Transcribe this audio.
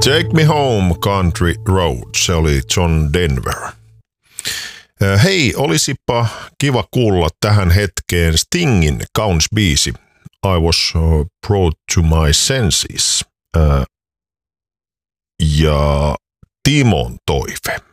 Take Me Home Country Road, se oli John Denver. Hei, olisipa kiva kuulla tähän hetkeen Stingin kaunis biisi I Was Brought to My Senses ja Timon toive.